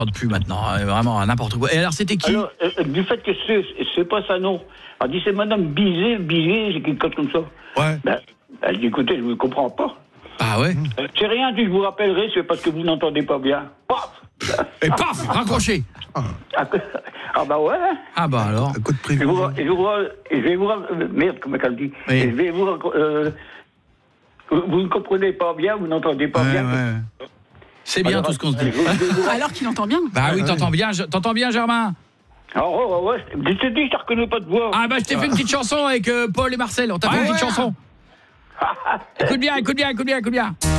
chante plus maintenant, vraiment n'importe quoi. Et alors c'était qui? Alors, du fait que c'est pas ça, non. Elle dit c'est Madame Bizet, c'est quelque chose comme ça. Ouais. Ben, elle dit écoutez, je ne comprends pas. Ah ouais. C'est rien, je vous rappellerai, c'est parce que vous n'entendez pas bien. Paf. Et paf, raccroché. Ah bah ouais. Ah bah alors. Un coup de prévu. Je vais vous merde, comment elle dit. Oui. Je vais vous ne comprenez pas bien, vous n'entendez pas bien. Ouais. C'est bien Alors, tout ce qu'on se dit. Alors qu'il entend bien. Bah oui, t'entends bien Germain. Ouais, je te dis, je ne reconnais pas de voix. Ah bah je t'ai fait une petite chanson avec Paul et Marcel, on t'a fait une petite chanson. Écoute bien.